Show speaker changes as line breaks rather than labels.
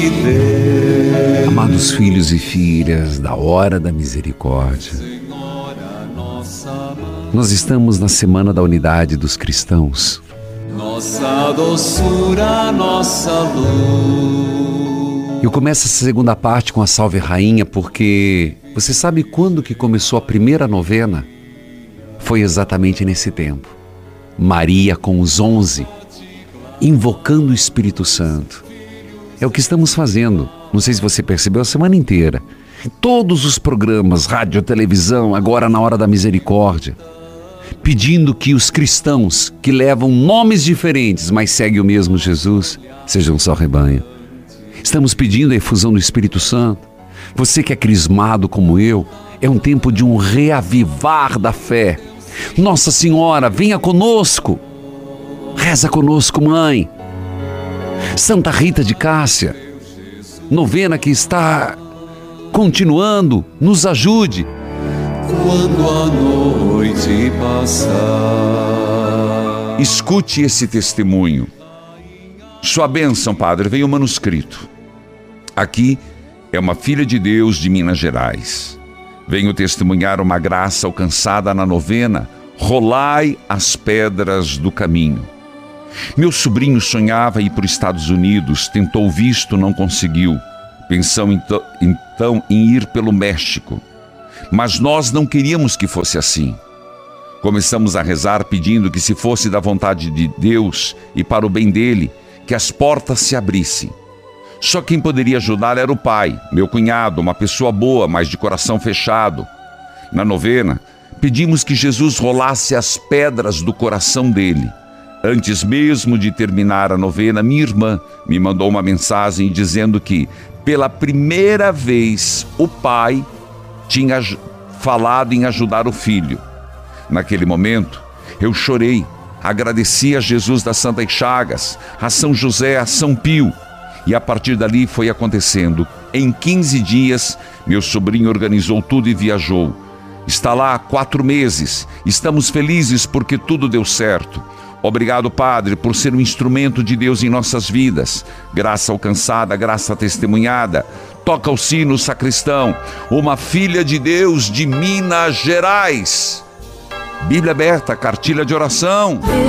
Amados filhos e filhas da Hora da Misericórdia, nós estamos na Semana da Unidade dos Cristãos.
Nossa doçura, nossa luz.
Eu começo essa segunda parte com a Salve Rainha, porque você sabe quando que começou a primeira novena? Foi exatamente nesse tempo. Maria com os 11, invocando o Espírito Santo. É o que estamos fazendo. Não sei se você percebeu a semana inteira. Todos os programas, rádio, televisão, agora na Hora da Misericórdia, pedindo que os cristãos que levam nomes diferentes, mas seguem o mesmo Jesus, sejam só rebanho. Estamos pedindo a efusão do Espírito Santo. Você que é crismado como eu, é um tempo de um reavivar da fé. Nossa Senhora, venha conosco. Reza conosco, mãe. Santa Rita de Cássia, novena que está continuando, nos ajude.
Quando a noite passar.
Escute esse testemunho. Sua bênção, Padre, vem o manuscrito. Aqui é uma filha de Deus de Minas Gerais. Venho testemunhar uma graça alcançada na novena Rolai as Pedras do Caminho. Meu sobrinho sonhava ir para os Estados Unidos, tentou visto, não conseguiu. Pensou então em ir pelo México. Mas nós não queríamos que fosse assim. Começamos a rezar pedindo que, se fosse da vontade de Deus e para o bem dele, que as portas se abrissem. Só quem poderia ajudar era o pai, meu cunhado, uma pessoa boa, mas de coração fechado. Na novena, pedimos que Jesus rolasse as pedras do coração dele. Antes mesmo de terminar a novena, minha irmã me mandou uma mensagem dizendo que, pela primeira vez, o pai tinha falado em ajudar o filho. Naquele momento, eu chorei, agradeci a Jesus das Santas Chagas, a São José, a São Pio, e a partir dali foi acontecendo. Em 15 dias, meu sobrinho organizou tudo e viajou. Está lá há 4 meses, estamos felizes porque tudo deu certo. Obrigado, Padre, por ser um instrumento de Deus em nossas vidas. Graça alcançada, graça testemunhada. Toca o sino, sacristão. Uma filha de Deus de Minas Gerais. Bíblia aberta, cartilha de oração.